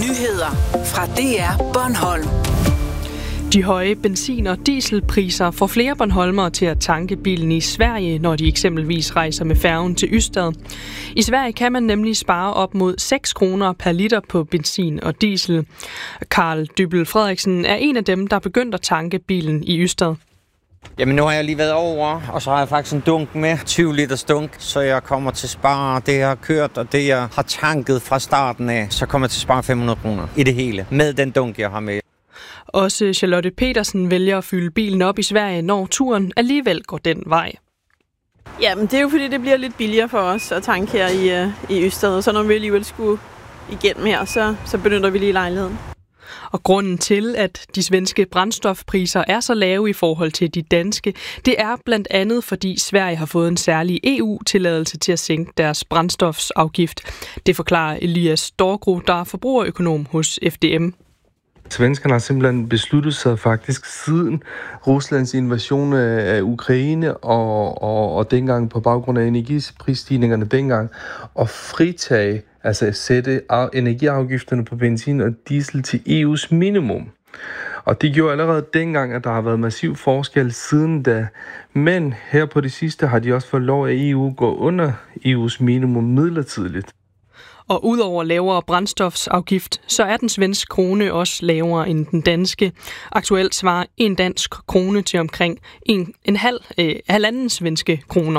Nyheder fra DR Bornholm. De høje benzin- og dieselpriser får flere bornholmere til at tanke bilen i Sverige, når de eksempelvis rejser med færgen til Ystad. I Sverige kan man nemlig spare op mod 6 kroner per liter på benzin og diesel. Karl Dybel Frederiksen er en af dem, der begyndte at tanke bilen i Ystad. Jamen nu har jeg lige været over, og så har jeg faktisk en dunk med, 20 liters dunk, så jeg kommer til at spare det, jeg har kørt, og det, jeg har tanket fra starten af, så kommer jeg til at spare 500 kroner i det hele, med den dunk, jeg har med. Også Charlotte Petersen vælger at fylde bilen op i Sverige, når turen alligevel går den vej. Jamen, det er jo fordi, det bliver lidt billigere for os at tanke her i Ystad, og så når vi alligevel skulle igennem her, så benytter vi lige lejligheden. Og grunden til, at de svenske brændstofpriser er så lave i forhold til de danske, det er blandt andet, fordi Sverige har fået en særlig EU-tilladelse til at sænke deres brændstofsafgift. Det forklarer Elias Dorgro, der er forbrugerøkonom hos FDM. Svenskerne har simpelthen besluttet sig faktisk siden Ruslands invasion af Ukraine og dengang på baggrund af energiprisstigningerne dengang at fritage, altså sætte energiafgifterne på benzin og diesel til EU's minimum. Og det gjorde allerede dengang, at der har været massiv forskel siden da. Men her på det sidste har de også fået lov at EU gå under EU's minimum midlertidigt. Og udover lavere brændstofsafgift, så er den svenske krone også lavere end den danske. Aktuelt svarer en dansk krone til omkring halvanden svenske kroner.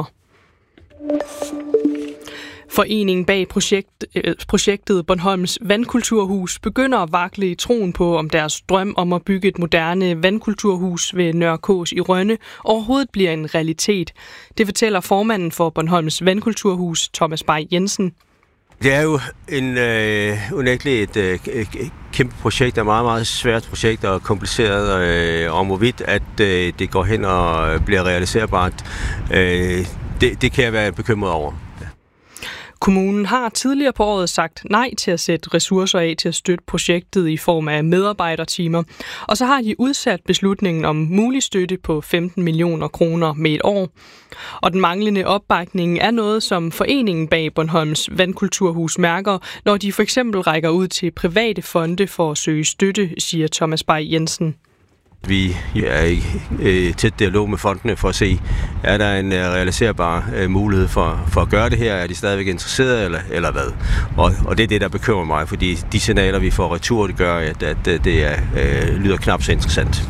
Foreningen bag projektet Bornholms Vandkulturhus begynder at vakle i troen på, om deres drøm om at bygge et moderne vandkulturhus ved Nørre Kås i Rønne overhovedet bliver en realitet. Det fortæller formanden for Bornholms Vandkulturhus, Thomas Bay Jensen. Det er jo unægteligt et kæmpe projekt, et meget, meget svært projekt og kompliceret, og hvorvidt at det går hen og bliver realiserbart, det kan jeg være bekymret over. Kommunen har tidligere på året sagt nej til at sætte ressourcer af til at støtte projektet i form af medarbejdertimer, og så har de udsat beslutningen om mulig støtte på 15 millioner kroner med et år. Og den manglende opbakning er noget, som foreningen bag Bornholms Vandkulturhus mærker, når de for eksempel rækker ud til private fonde for at søge støtte, siger Thomas Bay Jensen. Vi er i tæt dialog med fondene for at se, er der en realiserbar mulighed for at gøre det her? Er de stadigvæk interesserede, eller hvad? Og det er det, der bekymrer mig, fordi de signaler, vi får retur, det gør, at det lyder knap så interessant.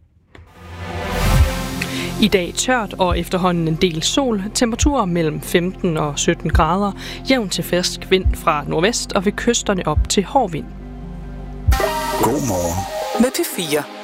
I dag tørt og efterhånden en del sol. Temperaturer mellem 15 og 17 grader. Jævn til frisk vind fra nordvest og ved kysterne op til hård vind. God morgen med P4.